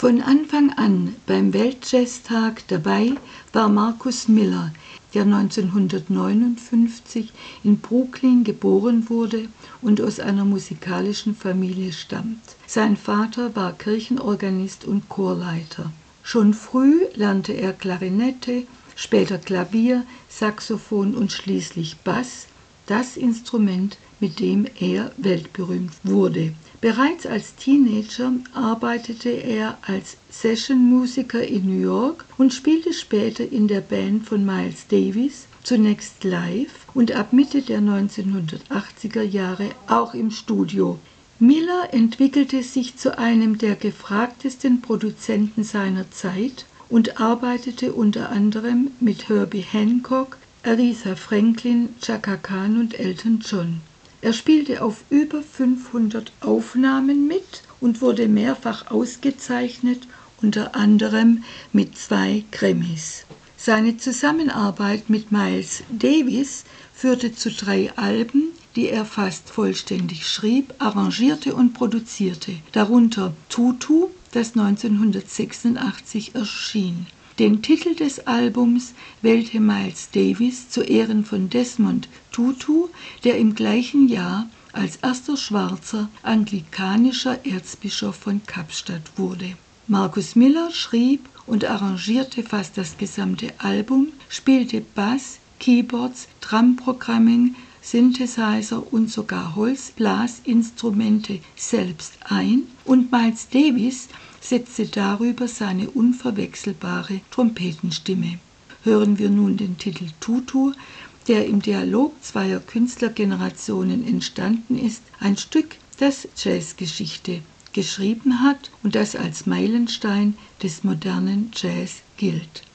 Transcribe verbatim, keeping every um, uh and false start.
Von Anfang an beim Weltjazztag dabei war Marcus Miller, der neunzehnhundertneunundfünfzig in Brooklyn geboren wurde und aus einer musikalischen Familie stammt. Sein Vater war Kirchenorganist und Chorleiter. Schon früh lernte er Klarinette, später Klavier, Saxophon und schließlich Bass, das Instrument, mit dem er weltberühmt wurde. Bereits als Teenager arbeitete er als Sessionmusiker in New York und spielte später in der Band von Miles Davis, zunächst live und ab Mitte der neunzehnhundertachtziger Jahre auch im Studio. Miller entwickelte sich zu einem der gefragtesten Produzenten seiner Zeit und arbeitete unter anderem mit Herbie Hancock, Aretha Franklin, Chaka Khan und Elton John. Er spielte auf über fünfhundert Aufnahmen mit und wurde mehrfach ausgezeichnet, unter anderem mit zwei Grammys. Seine Zusammenarbeit mit Miles Davis führte zu drei Alben, die er fast vollständig schrieb, arrangierte und produzierte, darunter Tutu, das neunzehnhundertsechsundachtzig erschien. Den Titel des Albums wählte Miles Davis zu Ehren von Desmond Tutu, der im gleichen Jahr als erster schwarzer anglikanischer Erzbischof von Kapstadt wurde. Marcus Miller schrieb und arrangierte fast das gesamte Album, spielte Bass, Keyboards, Drumprogramming, Synthesizer und sogar Holzblasinstrumente selbst ein und Miles Davis setzte darüber seine unverwechselbare Trompetenstimme. Hören wir nun den Titel Tutu, der im Dialog zweier Künstlergenerationen entstanden ist, ein Stück, das Jazzgeschichte geschrieben hat und das als Meilenstein des modernen Jazz gilt.